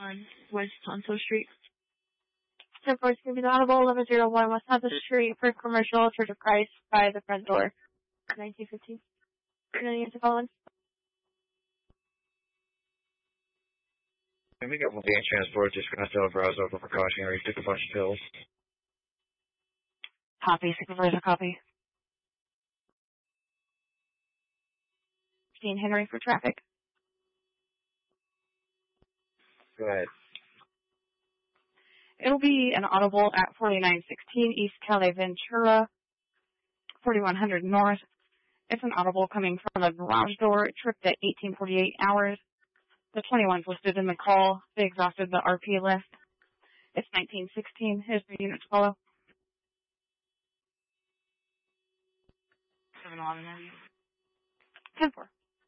on West Tonto Street. 10-4 is going to be the Audible 1101 West Tonto Street for commercial Church of Christ by the front door. 1915. Anything to call in? Let me get one being transport, just gonna have to browse over precautionary, took a bunch of pills. Copy, supervisor, copy. Dean Henry for traffic. Go ahead. It'll be an audible at 4916 East Cali Ventura, 4100 North. It's an audible coming from a garage door. It tripped at 1848 hours. The 21's listed in the call. They exhausted the RP list. It's 1916. Here's the unit to follow. 711. 10-4.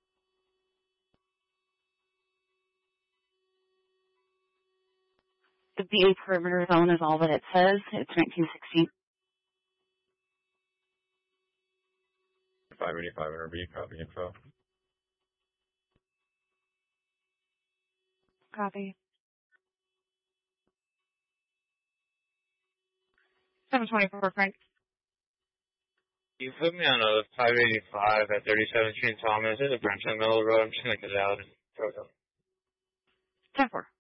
The BA perimeter zone is all that it says. It's 1916. 585 RB, copy info. Copy. 724 Frank. You put me on a 585 at 37th Street Thomas. There's a branch in the middle of the road. I'm just gonna get out and throw it up. 10-4.